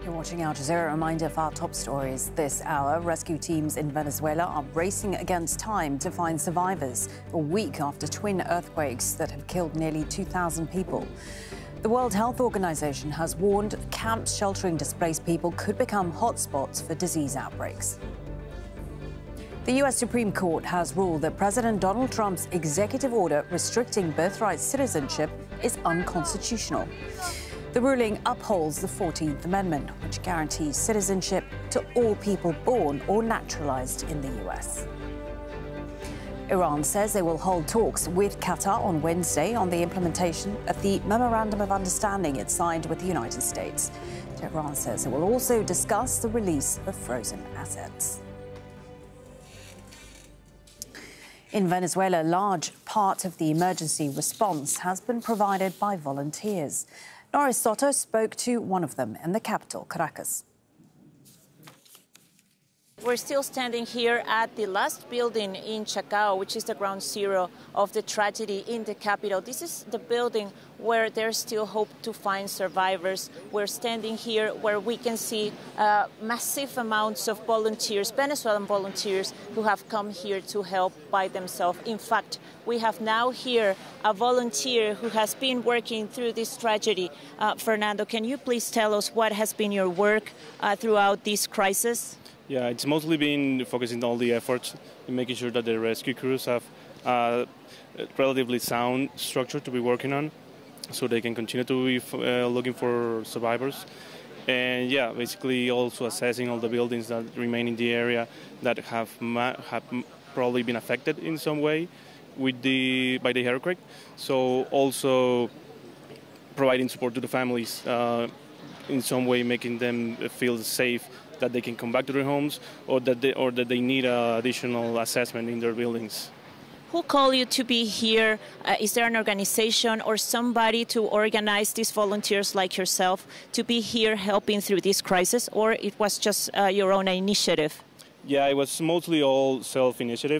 You're watching Al Jazeera. A reminder of our top stories this hour. Rescue teams in Venezuela are racing against time to find survivors a week after twin earthquakes that have killed nearly 2,000 people. The World Health Organization has warned camps sheltering displaced people could become hotspots for disease outbreaks. The U.S. Supreme Court has ruled that President Donald Trump's executive order restricting birthright citizenship is unconstitutional. The ruling upholds the 14th Amendment, which guarantees citizenship to all people born or naturalized in the U.S. Iran says they will hold talks with Qatar on Wednesday on the implementation of the Memorandum of Understanding it signed with the United States. Tehran says it will also discuss the release of frozen assets. In Venezuela, a large part of the emergency response has been provided by volunteers. Norris Soto spoke to one of them in the capital, Caracas. We're still standing here at the last building in Chacao, which is the ground zero of the tragedy in the capital. This is the building where there's still hope to find survivors. We're standing here where we can see massive amounts of volunteers, Venezuelan volunteers, who have come here to help by themselves. In fact, we have now here a volunteer who has been working through this tragedy. Fernando, can you please tell us what has been your work throughout this crisis? Yeah, it's mostly been focusing all the efforts in making sure that the rescue crews have a relatively sound structure to be working on, so they can continue to be looking for survivors. And yeah, basically also assessing all the buildings that remain in the area that have probably been affected in some way by the earthquake. So also providing support to the families in some way, making them feel safe that they can come back to their homes, or that they need additional assessment in their buildings. Who called you to be here? Is there an organization or somebody to organize these volunteers like yourself to be here helping through this crisis, or it was just your own initiative? Yeah, it was mostly all self-initiative.